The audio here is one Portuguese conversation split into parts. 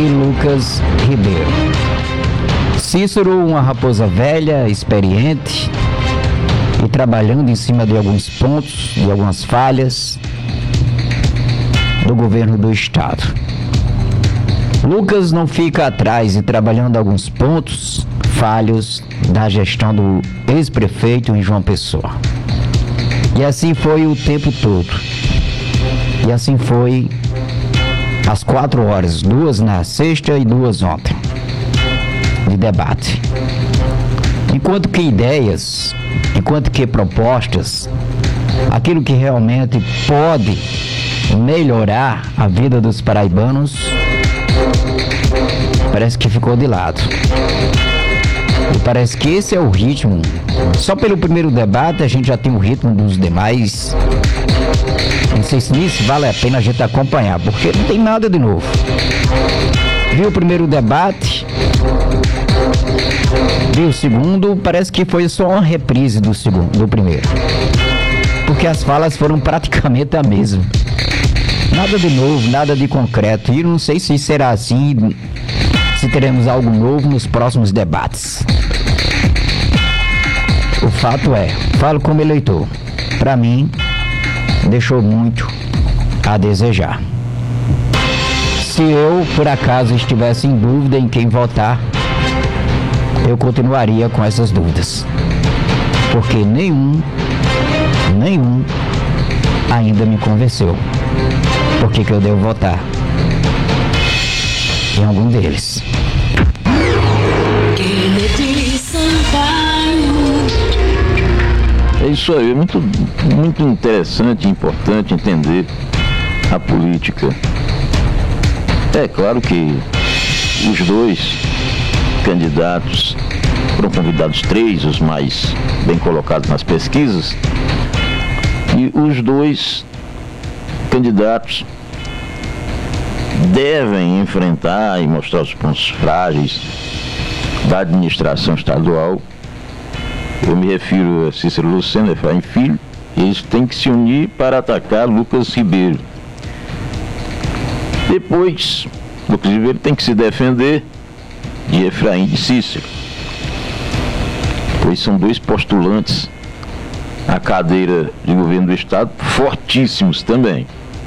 e Lucas Ribeiro. Cícero, uma raposa velha, experiente e trabalhando em cima de alguns pontos, de algumas falhas do governo do estado. Lucas não fica atrás e trabalhando alguns pontos falhos da gestão do ex-prefeito em João Pessoa. E assim foi o tempo todo. E assim foi às 4 horas, 2 na sexta e 2 ontem, de debate. Enquanto que ideias, enquanto que propostas, aquilo que realmente pode melhorar a vida dos paraibanos, parece que ficou de lado. E parece que esse é o ritmo. Só pelo primeiro debate a gente já tem o ritmo dos demais. Não sei se nisso vale a pena a gente acompanhar, porque não tem nada de novo. Viu o primeiro debate, viu o segundo, parece que foi só uma reprise do primeiro. Porque as falas foram praticamente a mesma. Nada de novo, nada de concreto. E não sei se será assim, se teremos algo novo nos próximos debates. O fato é, falo como eleitor, para mim, deixou muito a desejar. Se eu, por acaso, estivesse em dúvida em quem votar, eu continuaria com essas dúvidas. Porque nenhum ainda me convenceu. Por que eu devo votar em algum deles? É isso aí, é muito interessante e importante entender a política. É claro que os dois candidatos foram convidados, 3, os mais bem colocados nas pesquisas, e os 2 candidatos devem enfrentar e mostrar os pontos frágeis da administração estadual. Eu me refiro a Cícero Lucena e Efraim Filho. Eles têm que se unir para atacar Lucas Ribeiro. Depois, Lucas Ribeiro tem que se defender de Efraim de Cícero, pois são 2 postulantes à cadeira de governo do estado, fortíssimos também.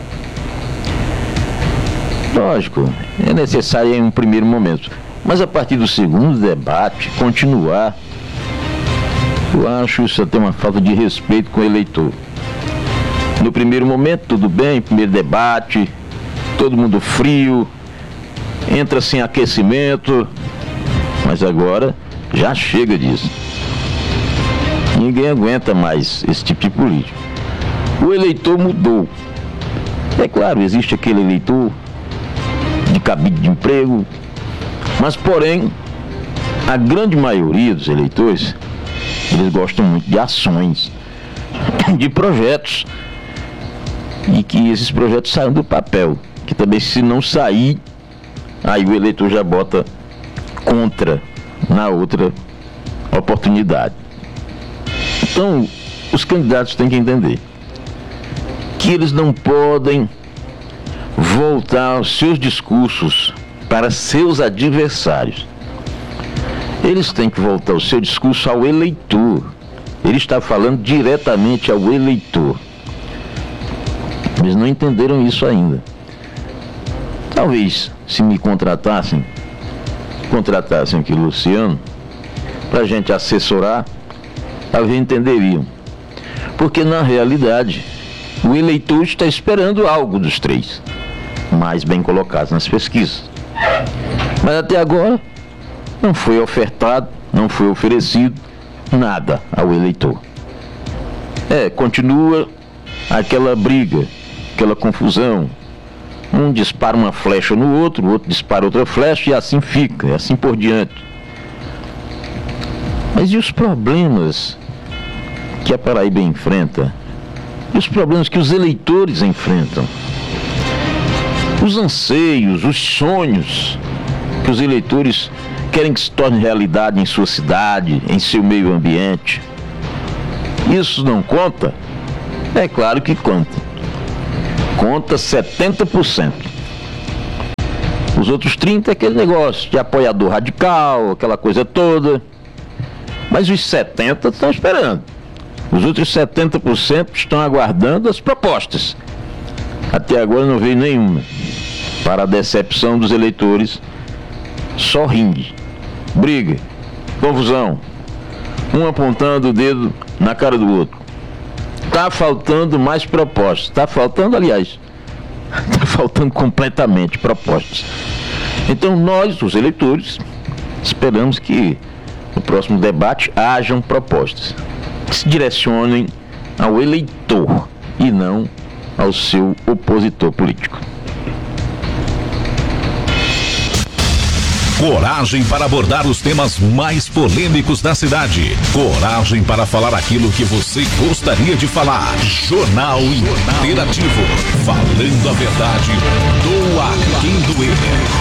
Lógico, é necessário em um primeiro momento, mas a partir do segundo debate, continuar, eu acho isso até uma falta de respeito com o eleitor. No primeiro momento, tudo bem, primeiro debate, todo mundo frio, entra sem aquecimento, mas agora já chega disso. Ninguém aguenta mais esse tipo de política. O eleitor mudou. É claro, existe aquele eleitor de cabide de emprego, mas porém, a grande maioria dos eleitores, eles gostam muito de ações, de projetos, e que esses projetos saiam do papel, que também se não sair, aí o eleitor já bota contra na outra oportunidade. Então, os candidatos têm que entender que eles não podem voltar os seus discursos para seus adversários. Eles têm que voltar o seu discurso ao eleitor. Ele está falando diretamente ao eleitor. Eles não entenderam isso ainda. Talvez, se me contratassem aqui o Luciano, para a gente assessorar, talvez entenderiam. Porque, na realidade, o eleitor está esperando algo dos 3 mais bem colocados nas pesquisas. Mas até agora, não foi ofertado, não foi oferecido nada ao eleitor. Continua aquela briga, aquela confusão. Um dispara uma flecha no outro, o outro dispara outra flecha, e assim fica, e assim por diante. Mas e os problemas que a Paraíba enfrenta? E os problemas que os eleitores enfrentam? Os anseios, os sonhos que os eleitores querem que se torne realidade em sua cidade, em seu meio ambiente. Isso não conta? É claro que conta. Conta 70%. Os outros 30% é aquele negócio de apoiador radical, aquela coisa toda. Mas os 70% estão esperando. Os outros 70% estão aguardando as propostas. Até agora não veio nenhuma. Para a decepção dos eleitores, só ringue, briga, confusão. Um apontando o dedo na cara do outro. Está faltando mais propostas. Está faltando, aliás, está faltando completamente propostas. Então nós, os eleitores, esperamos que no próximo debate hajam propostas que se direcionem ao eleitor e não ao seu opositor político. Coragem para abordar os temas mais polêmicos da cidade. Coragem para falar aquilo que você gostaria de falar. Jornal Interativo. Falando a verdade, doa quem doer.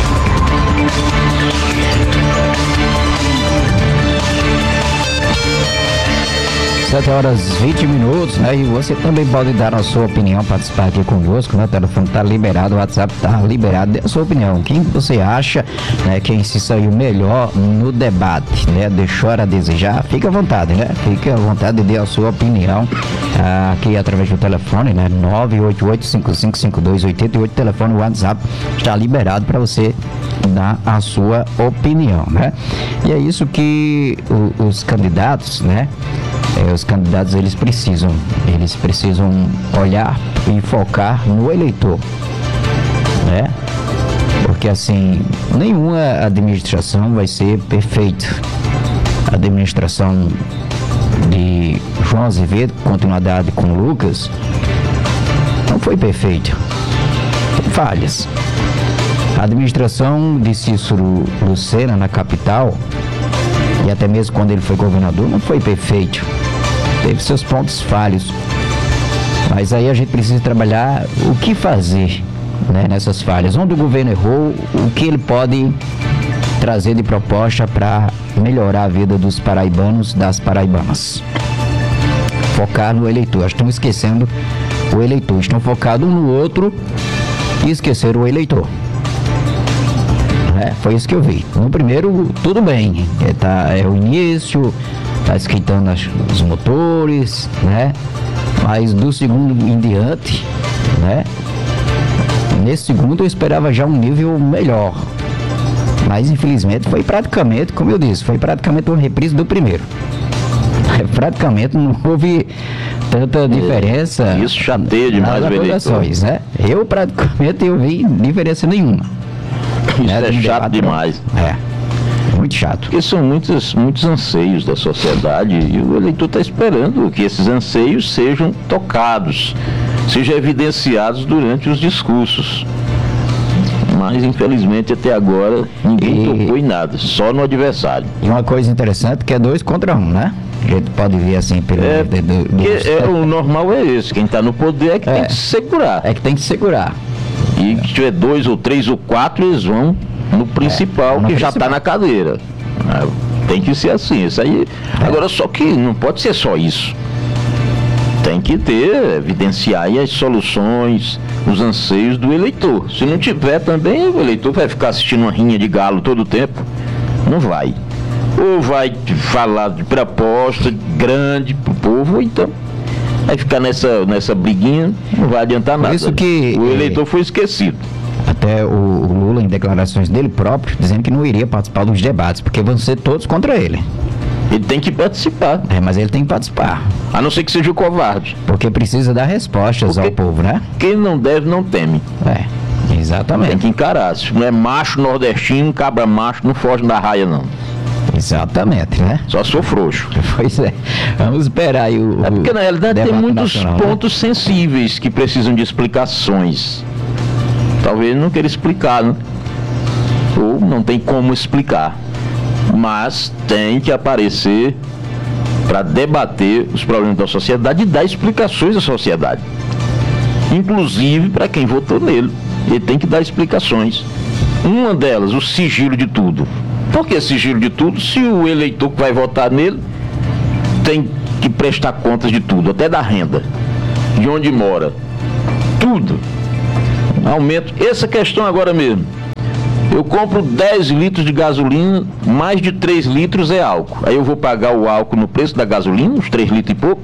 7h20, né? E você também pode dar a sua opinião, participar aqui conosco, né? O telefone está liberado, o WhatsApp está liberado. Dê a sua opinião. Quem você acha, né? Quem se saiu melhor no debate, né? Deixou a desejar? Fique à vontade, né? Fique à vontade de dar a sua opinião aqui através do telefone, né? 988-555288. O telefone, o WhatsApp está liberado para você dar a sua opinião, né? E é isso que os candidatos, né? Os candidatos eles precisam olhar e focar no eleitor, né? Porque assim, nenhuma administração vai ser perfeita. A administração de João Azevedo, continuidade com Lucas, não foi perfeita. Tem falhas. A administração de Cícero Lucena na capital, e até mesmo quando ele foi governador, não foi perfeito. Teve seus pontos falhos. Mas aí a gente precisa trabalhar o que fazer, né, nessas falhas. Onde o governo errou, o que ele pode trazer de proposta para melhorar a vida dos paraibanos, das paraibanas. Focar no eleitor. Estão esquecendo o eleitor. Estão focados um no outro e esqueceram o eleitor. Foi isso que eu vi. No primeiro, tudo bem. É o início, está esquentando os motores, né? Mas do segundo em diante, né? Nesse segundo eu esperava já um nível melhor. Mas infelizmente foi praticamente, como eu disse, foi praticamente uma reprise do primeiro. Praticamente não houve tanta diferença. Isso chateia demais o eleitor, né? Eu praticamente vi diferença nenhuma. Isso é chato demais. Muito chato. Porque são muitos anseios da sociedade e o eleitor está esperando que esses anseios sejam tocados, sejam evidenciados durante os discursos. Mas, infelizmente, até agora, ninguém tocou em nada, só no adversário. E uma coisa interessante que é 2 contra 1, né? A gente pode ver assim pelo... O normal é esse, quem está no poder é que tem que se segurar. É que tem que se segurar. E que tiver 2 ou 3 ou 4, eles vão no principal, que já está na cadeira. Tem que ser assim, isso aí. Agora, só que não pode ser só isso. Tem que evidenciar aí as soluções, os anseios do eleitor. Se não tiver também, o eleitor vai ficar assistindo uma rinha de galo todo o tempo. Não vai. Ou vai falar de proposta grande pro povo, ou então vai ficar nessa briguinha, não vai adiantar nada. Isso que o eleitor foi esquecido. Até o Lula, em declarações dele próprio, dizendo que não iria participar dos debates, porque vão ser todos contra ele. Ele tem que participar. Mas ele tem que participar. A não ser que seja o covarde. Porque precisa dar respostas ao povo, né? Quem não deve, não teme. Exatamente. Tem que encarar. Se não é macho nordestino, cabra macho, não foge da raia, não. Exatamente, né? Só sou frouxo. Pois é. Vamos esperar aí o... porque na realidade tem muitos nacional, pontos sensíveis que precisam de explicações. Talvez não queira explicar, né? Ou não tem como explicar. Mas tem que aparecer para debater os problemas da sociedade e dar explicações à sociedade. Inclusive para quem votou nele. Ele tem que dar explicações. Uma delas, o sigilo de tudo. Por que sigilo de tudo? Se o eleitor que vai votar nele tem que prestar contas de tudo, até da renda, de onde mora, tudo. Aumento. Essa questão agora mesmo. Eu compro 10 litros de gasolina, mais de 3 litros é álcool. Aí eu vou pagar o álcool no preço da gasolina, uns 3 litros e pouco.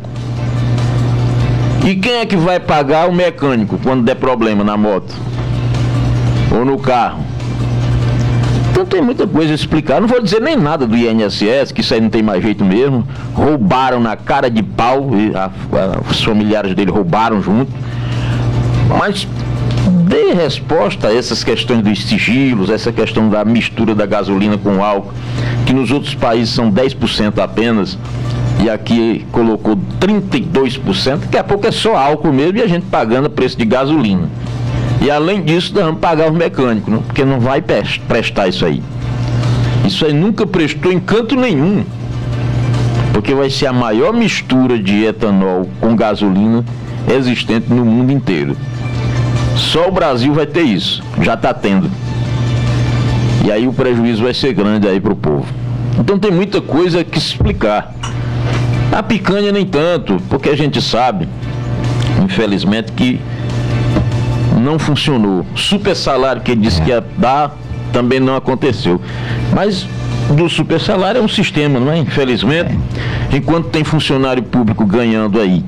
E quem é que vai pagar? O mecânico quando der problema na moto ou no carro? Então tem muita coisa a explicar. Não vou dizer nem nada do INSS, que isso aí não tem mais jeito mesmo. Roubaram na cara de pau, e os familiares dele roubaram junto. Mas dê resposta a essas questões dos sigilos, essa questão da mistura da gasolina com álcool, que nos outros países são 10% apenas, e aqui colocou 32%, daqui a pouco é só álcool mesmo e a gente pagando a preço de gasolina. E além disso, nós vamos pagar os mecânicos, não? Porque não vai prestar isso aí. Isso aí nunca prestou em canto nenhum, porque vai ser a maior mistura de etanol com gasolina existente no mundo inteiro. Só o Brasil vai ter isso, já está tendo. E aí o prejuízo vai ser grande aí para o povo. Então tem muita coisa que se explicar. A picanha nem tanto, porque a gente sabe, infelizmente, que não funcionou. Super salário que ele disse que ia dar, também não aconteceu. Mas do super salário é um sistema, não é? Infelizmente, enquanto tem funcionário público ganhando aí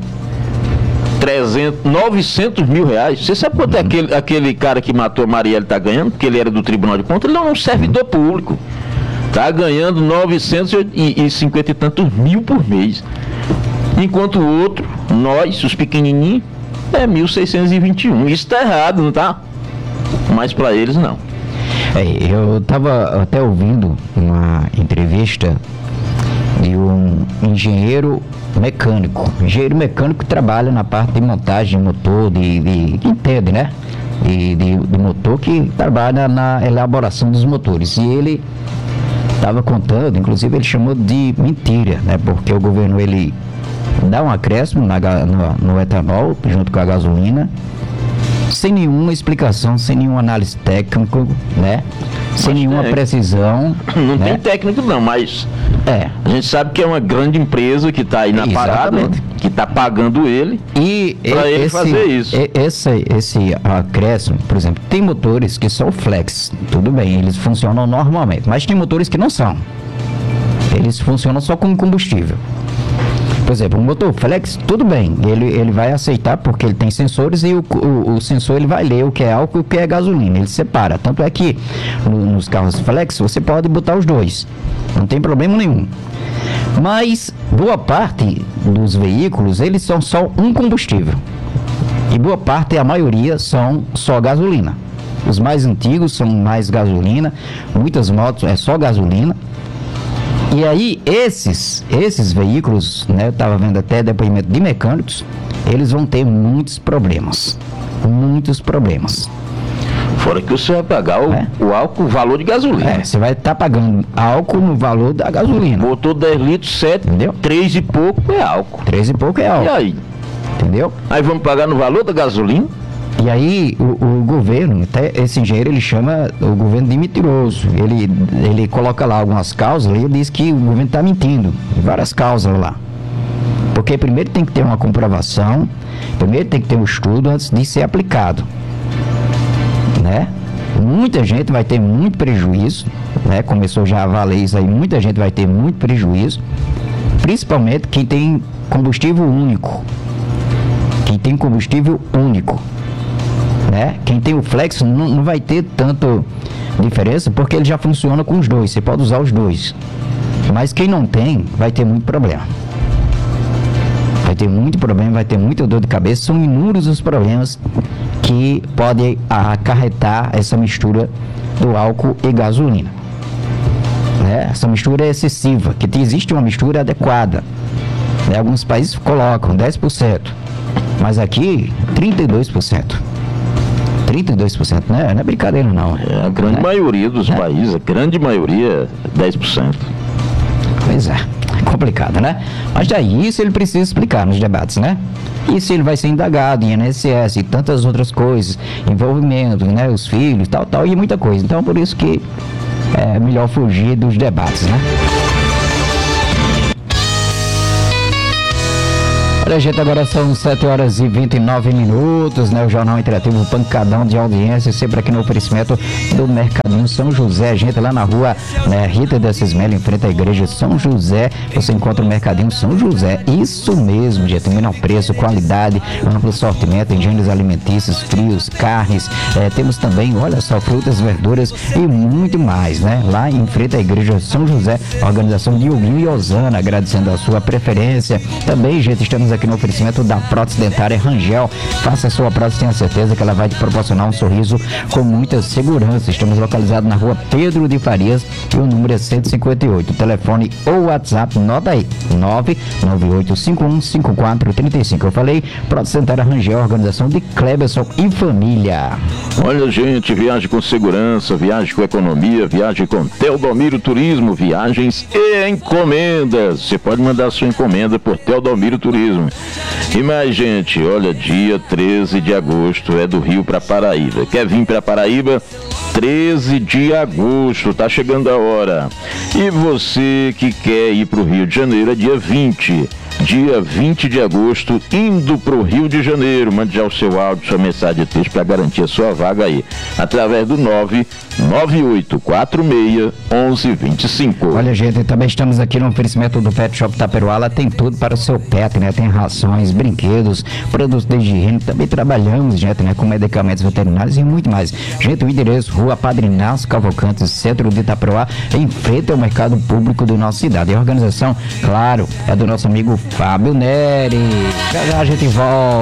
900 mil reais. Você sabe quanto é aquele cara que matou a Marielle está ganhando? Porque ele era do Tribunal de Contas. Ele não é um servidor público. Está ganhando 950 e tantos mil por mês. Enquanto o outro, nós, os pequenininhos, é 1.621. Isso está errado, não está? Mas para eles, não. Eu estava até ouvindo uma entrevista de um engenheiro mecânico que trabalha na parte de montagem de motor, que entende, né? De motor, que trabalha na elaboração dos motores. E ele estava contando, inclusive ele chamou de mentira, né? Porque o governo, ele dá um acréscimo no etanol, junto com a gasolina, sem nenhuma explicação, sem nenhuma análise técnica, né? Sem nenhuma precisão. Não, né? Tem técnico não, mas a gente sabe que é uma grande empresa que está aí na parada, que está pagando ele para ele fazer isso. Esse acréscimo, por exemplo, tem motores que são flex, tudo bem, eles funcionam normalmente, mas tem motores que não são. Eles funcionam só com combustível. Por exemplo, um motor flex, tudo bem, ele vai aceitar porque ele tem sensores e o sensor ele vai ler o que é álcool e o que é gasolina, ele separa. Tanto é que nos carros flex você pode botar os dois, não tem problema nenhum. Mas boa parte dos veículos, eles são só um combustível. E boa parte, a maioria, são só gasolina. Os mais antigos são mais gasolina, muitas motos é só gasolina. E aí, esses veículos, né, eu estava vendo até depoimento de mecânicos, eles vão ter muitos problemas. Muitos problemas. Fora que você vai pagar o álcool, o valor de gasolina. Você vai estar pagando álcool no valor da gasolina. Botou 10 litros, 7, entendeu? 3 e pouco é álcool. 3 e pouco é álcool. E aí? Entendeu? Aí vamos pagar no valor da gasolina? E aí o governo, até esse engenheiro, ele chama o governo de mentiroso. Ele coloca lá algumas causas e ele diz que o governo está mentindo. Várias causas lá. Porque primeiro tem que ter uma comprovação, primeiro tem que ter um estudo antes de ser aplicado. Né? Muita gente vai ter muito prejuízo, né? Começou já a valer isso aí, muita gente vai ter muito prejuízo, principalmente quem tem combustível único. Quem tem combustível único. Né? Quem tem o flex não vai ter tanta diferença porque ele já funciona com os dois, você pode usar os dois. Mas quem não tem, vai ter muito problema. Vai ter muito problema, vai ter muita dor de cabeça. São inúmeros os problemas que podem acarretar essa mistura do álcool e gasolina. Né? Essa mistura é excessiva, que existe uma mistura adequada. Né? Alguns países colocam 10%, mas aqui 32%. 32%, né? Não é brincadeira não. A grande maioria dos países, a grande maioria, 10%. Pois é complicado, né? Mas daí isso ele precisa explicar nos debates, né? Isso ele vai ser indagado em INSS e tantas outras coisas, envolvimento, né? Os filhos, tal, e muita coisa. Então por isso que é melhor fugir dos debates, né? Olha, gente, agora são 7h29, né? O Jornal Interativo pancadão de audiência, sempre aqui no oferecimento do Mercadinho São José. Gente, lá na rua, né, Rita da Cismela, em frente à igreja São José, você encontra o Mercadinho São José. Isso mesmo, gente, menor preço, qualidade, amplo sortimento, engenhos alimentícios, frios, carnes, temos também, olha só, frutas, verduras e muito mais, né? Lá em frente à igreja São José, organização de Dioguinho e Osana, agradecendo a sua preferência. Também, gente, estamos aqui no oferecimento da prótese dentária Rangel. Faça a sua prótese, tenha certeza que ela vai te proporcionar um sorriso com muita segurança. Estamos localizados na rua Pedro de Farias e o número é 158. Telefone ou WhatsApp, nota aí, 998515435. Eu falei, prótese dentária Rangel, organização de Cleberson e família. Olha, gente, viagem com segurança, viagem com economia, viagem com Teodomiro Turismo, viagens e encomendas. Você pode mandar sua encomenda por Teodomiro Turismo. E mais, gente, olha, dia 13 de agosto é do Rio para Paraíba. Quer vir para Paraíba? 13 de agosto, tá chegando a hora. E você que quer ir para o Rio de Janeiro é dia 20. Dia 20 de agosto, indo para o Rio de Janeiro. Mande já o seu áudio, sua mensagem de texto para garantir a sua vaga aí, através do 998461125. Olha, gente, também estamos aqui no oferecimento do Pet Shop Taperoá. Lá tem tudo para o seu pet, né? Tem rações, brinquedos, produtos de higiene. Também trabalhamos, gente, né, com medicamentos veterinários e muito mais. Gente, o endereço, Rua Padre Inácio Cavalcante, centro de Itaperoá, em frente ao mercado público da nossa cidade. E a organização, claro, é do nosso amigo Fábio Neri. Já a gente volta.